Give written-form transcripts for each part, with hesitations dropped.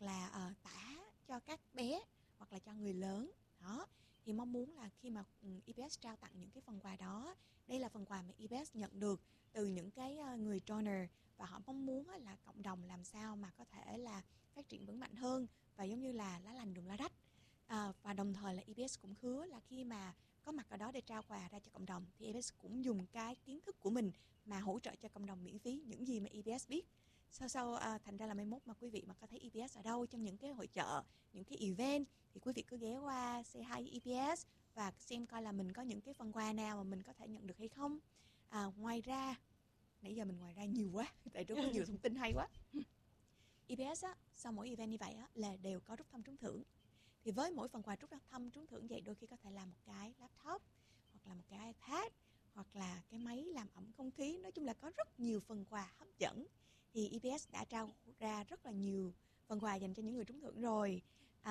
hoặc là tả cho các bé hoặc là cho người lớn. Đó, thì mong muốn là khi mà EPS trao tặng những cái phần quà đó, đây là phần quà mà EPS nhận được từ những cái người donor, và họ mong muốn là cộng đồng làm sao mà có thể là phát triển vững mạnh hơn và giống như là lá lành đùm lá rách. Và đồng thời là EPS cũng hứa là khi mà có mặt ở đó để trao quà ra cho cộng đồng thì EPS cũng dùng cái kiến thức của mình mà hỗ trợ cho cộng đồng miễn phí những gì mà EPS biết. Thành ra là mai mốt mà quý vị mà có thấy EPS ở đâu trong những cái hội chợ, những cái event thì quý vị cứ ghé qua say hi EPS và xem coi là mình có những cái phần quà nào mà mình có thể nhận được hay không. Ngoài ra, nãy giờ mình ngoài ra nhiều quá tại rất có nhiều thông tin hay quá. EPS á, sau mỗi event như vậy á, là đều có rút thăm trúng thưởng. Thì với mỗi phần quà rút thăm trúng thưởng vậy, đôi khi có thể là một cái laptop hoặc là một cái iPad hoặc là cái máy làm ẩm không khí. Nói chung là có rất nhiều phần quà hấp dẫn. Thì EPS đã trao ra rất là nhiều phần quà dành cho những người trúng thưởng rồi.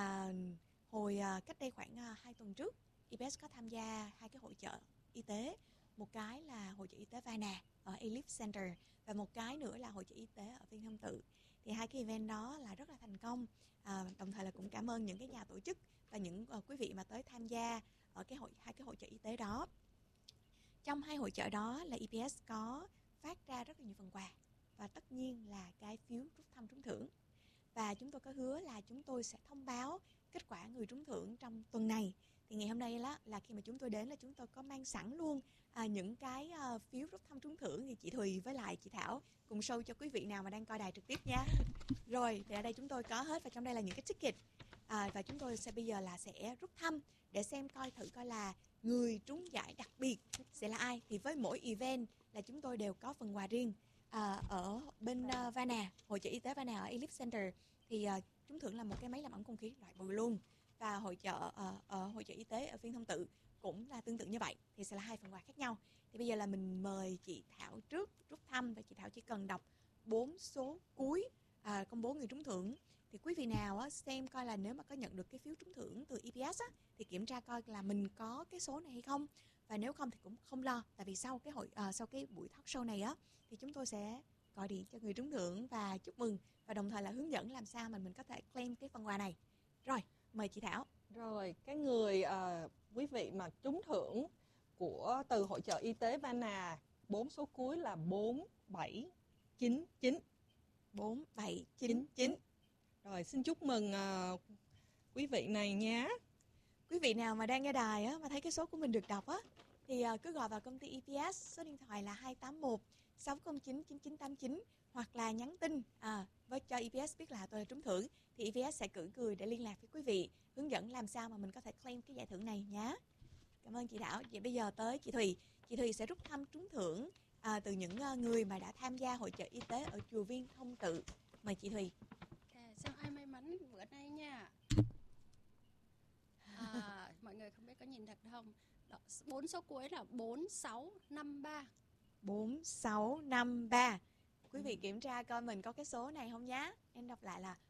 Cách đây khoảng 2 tuần trước, EPS có tham gia 2 cái hội chợ y tế. Một cái là hội chợ y tế Vana ở Elite Center và một cái nữa là hội chợ y tế ở Viên Thông Tự. Thì 2 cái event đó là rất là thành công. Đồng thời là cũng cảm ơn những cái nhà tổ chức và những quý vị mà tới tham gia ở 2 cái hội chợ y tế đó. Trong 2 hội chợ đó là EPS có phát ra rất là nhiều phần quà và tất nhiên là cái phiếu rút thăm trúng thưởng. Và chúng tôi có hứa là chúng tôi sẽ thông báo kết quả người trúng thưởng trong tuần này. Thì ngày hôm nay là khi mà chúng tôi đến là chúng tôi có mang sẵn luôn những cái phiếu rút thăm trúng thưởng, thì chị Thùy với lại chị Thảo cùng show cho quý vị nào mà đang coi đài trực tiếp nha. Rồi, thì ở đây chúng tôi có hết và trong đây là những cái ticket. Và chúng tôi bây giờ sẽ rút thăm để xem coi là người trúng giải đặc biệt sẽ là ai. Thì với mỗi event là chúng tôi đều có phần quà riêng. Ở bên Vana, hội chợ y tế Vana ở Elite Center thì trúng thưởng là một cái máy làm ẩm không khí loại bự luôn. Và hội chợ y tế ở Viên Thông Tự cũng là tương tự như vậy, thì sẽ là 2 phần quà khác nhau. Thì bây giờ là mình mời chị Thảo trước rút thăm, và chị Thảo chỉ cần đọc 4 số cuối công bố người trúng thưởng. Thì quý vị nào xem coi là nếu mà có nhận được cái phiếu trúng thưởng từ EPS thì kiểm tra coi là mình có cái số này hay không. Và nếu không thì cũng không lo, tại vì sau cái buổi talk show này thì chúng tôi sẽ gọi điện cho người trúng thưởng và chúc mừng, và đồng thời là hướng dẫn làm sao mà mình có thể claim cái phần quà này. Rồi, mời chị Thảo. Rồi, cái người quý vị mà trúng thưởng từ hội chợ y tế Vana, 4 số cuối là 4799. 4799. Rồi, xin chúc mừng quý vị này nhé. Quý vị nào mà đang nghe đài mà thấy cái số của mình được đọc thì cứ gọi vào công ty EPS, số điện thoại là 281 609 9989, hoặc là nhắn tin với cho EPS biết là tôi là trúng thưởng, thì EPS sẽ cử người để liên lạc với quý vị, hướng dẫn làm sao mà mình có thể claim cái giải thưởng này nhé. Cảm ơn chị Thảo. Vậy bây giờ tới chị Thùy. Chị Thùy sẽ rút thăm trúng thưởng từ những người mà đã tham gia hội chợ y tế ở chùa Viên Thông Tự. Mời chị Thùy. Xem ai may mắn bữa nay nha. Mọi người không biết có nhìn thật không? 4 số cuối là 4653. 4653. Quý vị kiểm tra coi mình có cái số này không nhé. Em đọc lại là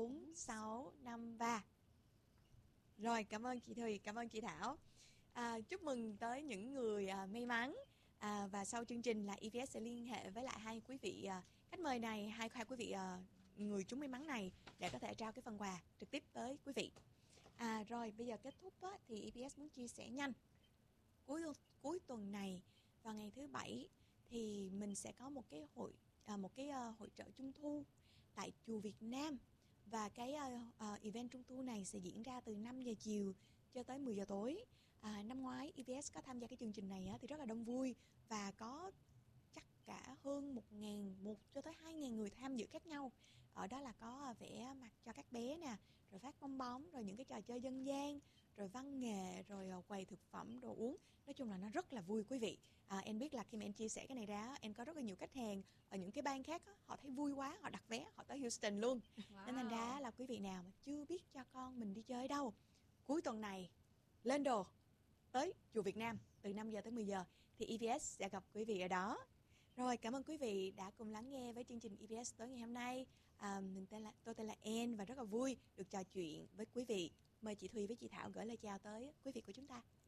4653. Rồi, cảm ơn chị Thùy, cảm ơn chị Thảo. Chúc mừng tới những người may mắn. Và sau chương trình là EPS sẽ liên hệ với lại 2 quý vị khách mời này, hai quý vị người trúng may mắn này để có thể trao cái phần quà trực tiếp tới quý vị. Rồi, bây giờ kết thúc thì EPS muốn chia sẻ nhanh. Cuối tuần này vào ngày thứ Bảy thì mình sẽ có một cái hội chợ Trung thu tại chùa Việt Nam, và cái event Trung thu này sẽ diễn ra từ 5 giờ chiều cho tới 10 giờ tối. Năm ngoái EPS có tham gia cái chương trình này thì rất là đông vui, và có chắc cả hơn 1.000 cho tới 2.000 người tham dự khác nhau. Ở đó là có vẽ mặt cho các bé nè, rồi phát bong bóng, rồi những cái trò chơi dân gian, rồi văn nghệ, rồi quầy thực phẩm, đồ uống. Nói chung là nó rất là vui quý vị. Em biết là khi mà em chia sẻ cái này ra, em có rất là nhiều khách hàng ở những cái bang khác họ thấy vui quá, họ đặt vé, họ tới Houston luôn. Nên thành ra là quý vị nào mà chưa biết cho con mình đi chơi đâu, cuối tuần này lên đồ tới chùa Việt Nam từ 5 giờ tới 10 giờ thì EPS sẽ gặp quý vị ở đó. Rồi, cảm ơn quý vị đã cùng lắng nghe với chương trình EPS tối ngày hôm nay. Tôi tên là En và rất là vui được trò chuyện với quý vị. Mời chị Thùy với chị Thảo gửi lời chào tới quý vị của chúng ta. Dạ,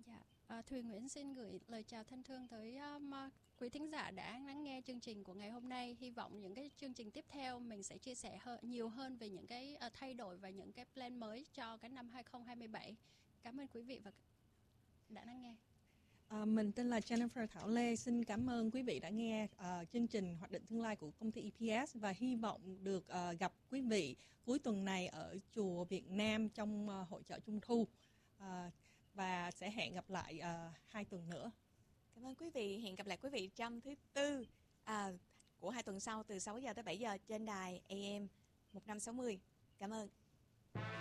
Thùy Nguyễn xin gửi lời chào thân thương tới quý thính giả đã lắng nghe chương trình của ngày hôm nay. Hy vọng những cái chương trình tiếp theo mình sẽ chia sẻ nhiều hơn về những cái thay đổi và những cái plan mới cho cái năm 2027. Cảm ơn quý vị và đã lắng nghe. Mình tên là Jennifer Thảo Lê. Xin cảm ơn quý vị đã nghe chương trình Hoạch định tương lai của công ty EPS và hy vọng được gặp quý vị cuối tuần này ở chùa Việt Nam trong hội chợ Trung Thu. Và sẽ hẹn gặp lại 2 tuần nữa. Cảm ơn quý vị. Hẹn gặp lại quý vị trong thứ Tư của 2 tuần sau từ 6 giờ tới 7 giờ trên đài AM 1560. Cảm ơn.